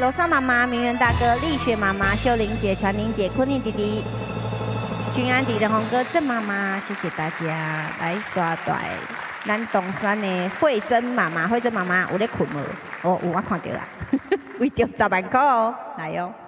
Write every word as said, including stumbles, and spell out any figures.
罗莎妈妈、明媛大哥、丽雪妈妈、秀玲姐、传玲姐、昆妮弟弟、君安迪的红哥、郑妈妈，谢谢大家来刷带。咱东山的慧珍妈妈，慧珍妈妈有咧困无？哦，有我看到啦，为着十万块哦，来哦。